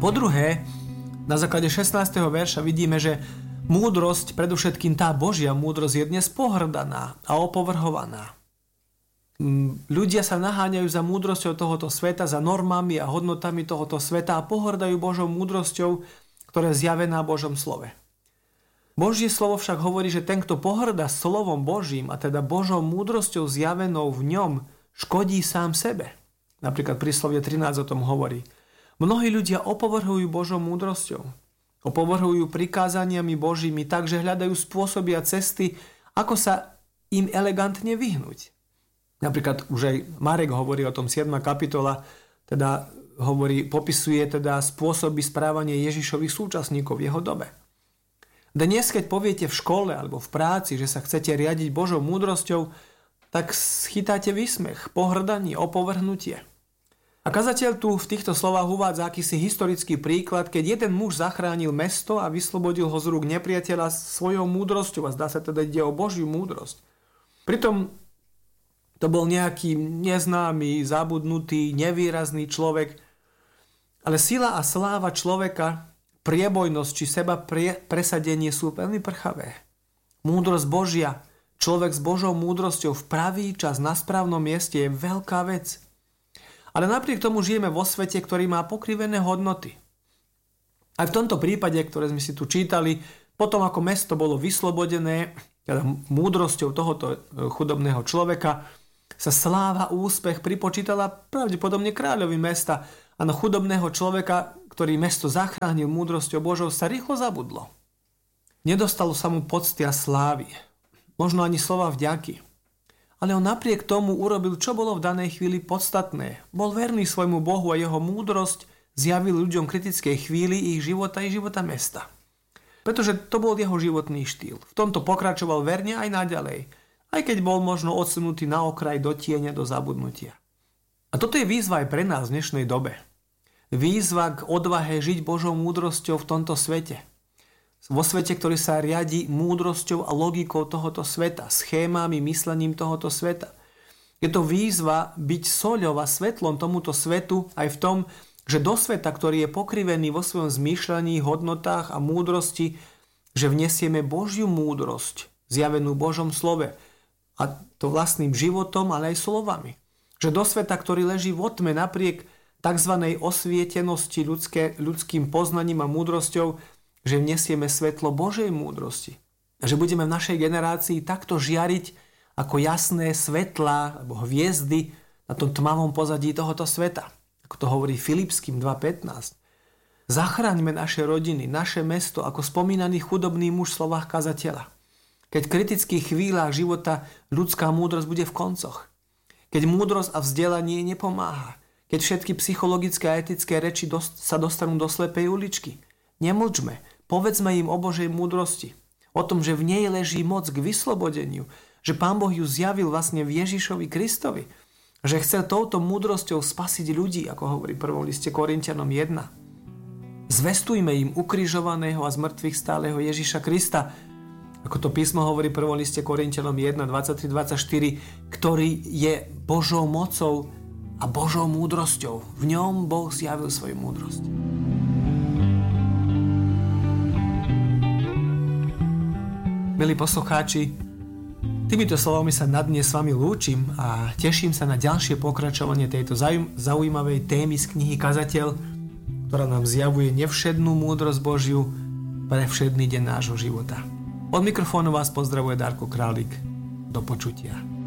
Po druhé, na základe 16. verša vidíme, že múdrosť, predovšetkým tá Božia múdrosť, je dnes pohrdaná a opovrhovaná. Ľudia sa naháňajú za múdrosťou tohoto sveta, za normami a hodnotami tohoto sveta a pohrdajú Božou múdrosťou, ktorá je zjavená v Božom slove. Božie slovo však hovorí, že ten, kto pohŕda slovom Božím, a teda Božou múdrosťou zjavenou v ňom, škodí sám sebe. Napríklad príslovie 13 o tom hovorí. Mnohí ľudia opovrhujú Božou múdrosťou. Opovrhujú prikázaniami Božími tak, že hľadajú spôsoby a cesty, ako sa im elegantne vyhnúť. Napríklad už aj Marek hovorí o tom, 7. kapitola, teda popisuje teda spôsoby správania Ježišových súčasníkov v jeho dobe. Dnes, keď poviete v škole alebo v práci, že sa chcete riadiť Božou múdrosťou, tak schytáte výsmech, pohrdanie, opovrhnutie. A kazateľ tu v týchto slovách uvádza akýsi historický príklad, keď jeden muž zachránil mesto a vyslobodil ho z rúk nepriateľa svojou múdrosťou, a zdá sa teda ide o Božiu múdrosť. Pritom to bol nejaký neznámy, zabudnutý, nevýrazný človek, ale sila a sláva človeka, priebojnosť či seba presadenie sú veľmi prchavé. Múdrosť Božia, človek s Božou múdrosťou v pravý čas na správnom mieste je veľká vec. Ale napriek tomu žijeme vo svete, ktorý má pokrivené hodnoty. Aj v tomto prípade, ktoré sme si tu čítali, potom ako mesto bolo vyslobodené, teda múdrosťou tohoto chudobného človeka, sa sláva, úspech pripočítala pravdepodobne kráľovi mesta a na chudobného človeka, ktorý mesto zachránil múdrosťou Božou, sa rýchlo zabudlo. Nedostalo sa mu pocty a slávy, možno ani slova vďaky. Ale on napriek tomu urobil, čo bolo v danej chvíli podstatné. Bol verný svojmu Bohu a jeho múdrosť zjavil ľuďom kritickej chvíli ich života i života mesta. Pretože to bol jeho životný štýl. V tomto pokračoval verne aj naďalej, aj keď bol možno odsunutý na okraj do tiene, do zabudnutia. A toto je výzva aj pre nás v dnešnej dobe. Výzva k odvahe žiť Božou múdrosťou v tomto svete. Vo svete, ktorý sa riadi múdrosťou a logikou tohoto sveta, schémami, myslením tohoto sveta. Je to výzva byť soľou a svetlom tomuto svetu aj v tom, že do sveta, ktorý je pokrivený vo svojom zmýšľaní, hodnotách a múdrosti, že vnesieme Božiu múdrosť, zjavenú v Božom slove, a to vlastným životom, ale aj slovami. Že do sveta, ktorý leží v otme napriek tzv. Osvietenosti ľudským poznaním a múdrosťou, že vnesieme svetlo Božej múdrosti. A že budeme v našej generácii takto žiariť ako jasné svetlá alebo hviezdy na tom tmavom pozadí tohoto sveta. Ako to hovorí Filipským 2.15. Zachraňme naše rodiny, naše mesto, ako spomínaný chudobný muž v slovách kazateľa. Keď v kritických chvíľach života ľudská múdrosť bude v koncoch. Keď múdrosť a vzdelanie nepomáha. Keď všetky psychologické a etické reči sa dostanú do slepej uličky. Nemlčme, povedzme im o Božej múdrosti. O tom, že v nej leží moc k vyslobodeniu. Že Pán Boh ju zjavil vlastne v Ježišovi Kristovi. Že chcel touto múdrosťou spasiť ľudí, ako hovorí v 1. liste Korinťanom 1. Zvestujme im ukrižovaného a zmrtvých stáleho Ježiša Krista, ako to písmo hovorí v 1. liste Korinťanom 1, 23-24, ktorý je Božou mocou a Božou múdrosťou. V ňom Boh zjavil svoju múdrosť. Milí poslucháči, týmito slovami sa na dnes s vami lúčim a teším sa na ďalšie pokračovanie tejto zaujímavej témy z knihy Kazateľ, ktorá nám zjavuje nevšednú múdrosť Božiu pre všedný deň nášho života. Od mikrofónu vás pozdravuje Darko Králik. Do počutia.